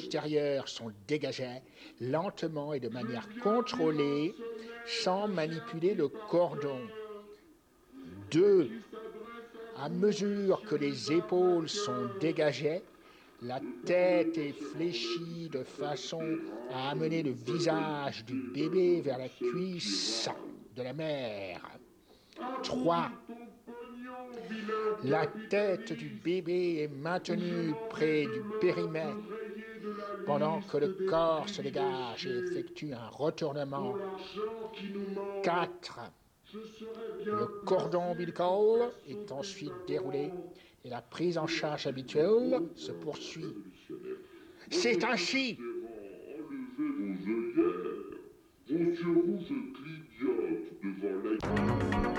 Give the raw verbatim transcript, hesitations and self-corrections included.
postérieurs sont dégagés lentement et de manière contrôlée sans manipuler le cordon. deux. À mesure que les épaules sont dégagées, la tête est fléchie de façon à amener le visage du bébé vers la cuisse de la mère. trois. La tête du bébé est maintenue près du périmètre pendant que le corps se dégage et effectue un retournement. quatre. Le cordon ombilical est ensuite déroulé et la prise en charge habituelle se poursuit. C'est ainsi. Vos yeux rouges clignotent devant